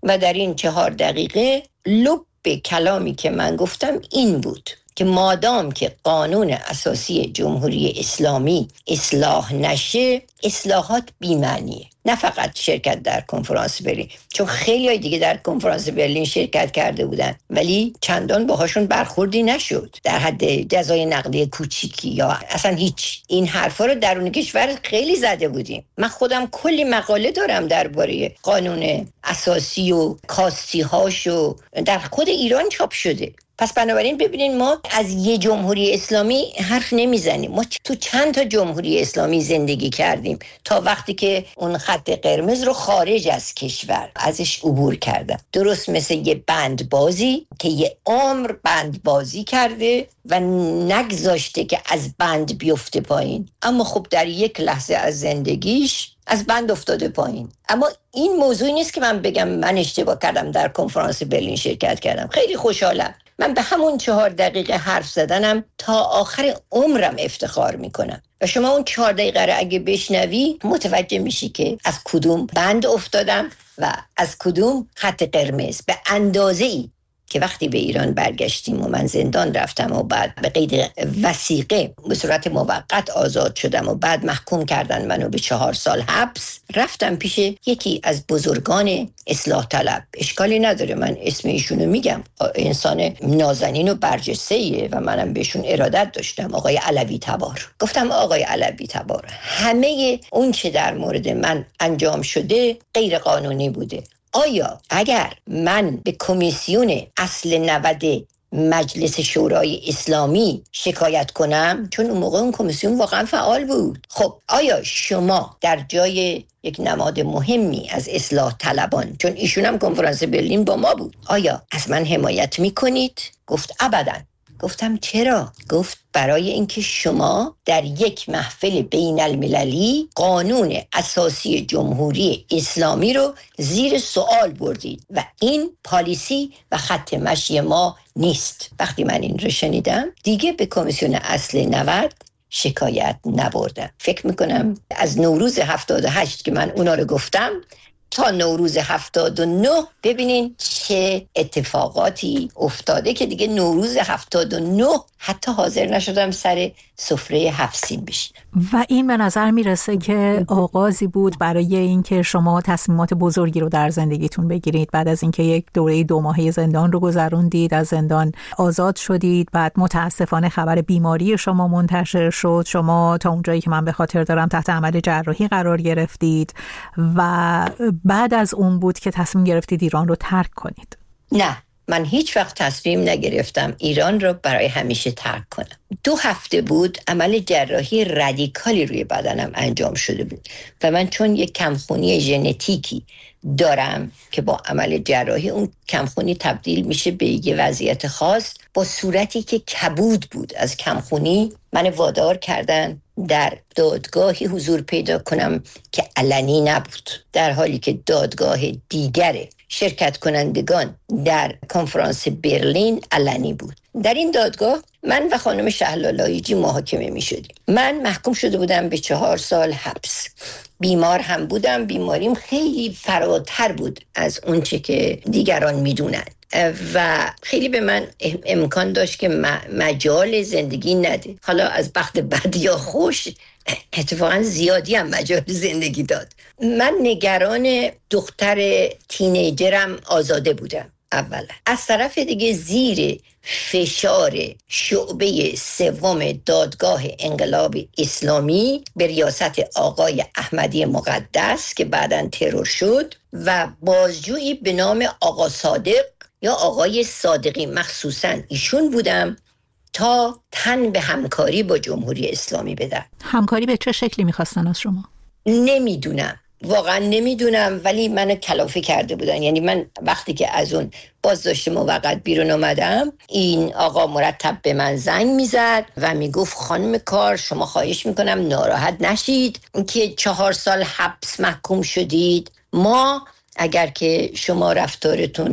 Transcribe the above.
و در این 4 دقیقه لب کلامی که من گفتم این بود که مادام که قانون اساسی جمهوری اسلامی اصلاح نشه، اصلاحات بی‌معنیه. نه فقط شرکت در کنفرانس برلین، چون خیلی های دیگه در کنفرانس برلین شرکت کرده بودن ولی چندان باهاشون برخوردی نشد، در حد جزای نقدی کوچیکی یا اصلا هیچ. این حرفا رو درون کشور خیلی زده بودیم. من خودم کلی مقاله دارم درباره قانون اساسی و کاستی هاشو، در خود ایران چاپ شده. پس بنابراین ببینین ما از یه جمهوری اسلامی حرف نمیزنیم، ما تو چند تا جمهوری اسلامی زندگی کردیم تا وقتی که اون خط قرمز رو خارج از کشور ازش عبور کردم. درست مثل یه بندبازی که یه عمر بندبازی کرده و نگذاشته که از بند بیفته پایین، اما خب در یک لحظه از زندگیش از بند افتاده پایین. اما این موضوعی نیست که من بگم من اشتباه کردم در کنفرانس برلین شرکت کردم. خیلی خوشحالم. من به همون 4 دقیقه حرف زدنم تا آخر عمرم افتخار میکنم و شما اون 4 دقیقه رو اگه بشنوی متوجه میشی که از کدوم بند افتادم و از کدوم خط قرمز. به اندازه‌ای که وقتی به ایران برگشتیم و من زندان رفتم و بعد به قید وثیقه به صورت موقت آزاد شدم و بعد محکوم کردن منو به 4 سال حبس، رفتم پیش یکی از بزرگان اصلاح طلب. اشکالی نداره من اسم ایشونو میگم، انسان نازنین و برجسته‌ایه و منم بهشون ارادت داشتم، آقای علوی تبار. گفتم آقای علوی تبار، همه اون چه در مورد من انجام شده غیر قانونی بوده. آیا اگر من به کمیسیون اصل 90 مجلس شورای اسلامی شکایت کنم، چون اون موقع اون کمیسیون واقعا فعال بود، خب آیا شما در جای یک نماد مهمی از اصلاح طلبان، چون ایشون هم کنفرانس برلین با ما بود، آیا از من حمایت میکنید؟ گفت ابداً. گفتم چرا؟ گفت برای اینکه شما در یک محفل بین المللی قانون اساسی جمهوری اسلامی رو زیر سوال بردید و این پالیسی و خط مشی ما نیست. وقتی من این رو شنیدم دیگه به کمیسیون اصل 90 شکایت نبردم. فکر میکنم از نوروز 78 که من اونا رو گفتم تا نوروز 79 ببینین چه اتفاقاتی افتاده که دیگه نوروز 79 حتی حاضر نشدم سر سفره 7 سین بشینم. و این به نظر میرسه که آغازی بود برای اینکه شما تصمیمات بزرگی رو در زندگیتون بگیرید. بعد از اینکه یک دوره 2 ماهه زندان رو گذروندید، از زندان آزاد شدید، بعد متاسفانه خبر بیماری شما منتشر شد، شما تا اونجایی که من به خاطر دارم تحت عمل جراحی قرار گرفتید و بعد از اون بود که تصمیم گرفتید ایران رو ترک کنید. نه، من هیچ وقت تصمیم نگرفتم ایران رو برای همیشه ترک کنم. 2 هفته بود عمل جراحی رادیکالی روی بدنم انجام شده بود و من چون یک کمخونی ژنتیکی دارم که با عمل جراحی اون کمخونی تبدیل میشه به یه وضعیت خاص، با صورتی که کبود بود از کمخونی من وادار کردن در دادگاهی حضور پیدا کنم که علنی نبود، در حالی که دادگاه دیگر شرکت کنندگان در کنفرانس برلین علنی بود. در این دادگاه من و خانم شهلالایجی محاکمه می شدیم. من محکوم شده بودم به 4 سال حبس. بیمار هم بودم، بیماریم خیلی فراتر بود از اون چه که دیگران می دونن و خیلی به من امکان داشت که مجال زندگی نده. حالا از بخت بد یا خوش اتفاقا زیادی هم مجال زندگی داد. من نگران دختر تینیجرم آزاده بودم اولا. از طرف دیگه زیر فشار شعبه 3 دادگاه انقلاب اسلامی به ریاست آقای احمدی مقدس که بعداً ترور شد و بازجویی به نام آقا صادق یا آقای صادقی، مخصوصاً ایشون بودم تا تن به همکاری با جمهوری اسلامی بدم. همکاری به چه شکلی میخواستن از شما؟ نمیدونم، واقعا نمیدونم، ولی منو کلافه کرده بودن. یعنی من وقتی که از اون بازداشت موقت بیرون اومدم، این آقا مرتب به من زنگ میزد و میگفت خانم کار، شما خواهش میکنم ناراحت نشید که 4 سال حبس محکوم شدید. ما اگر که شما رفتارتون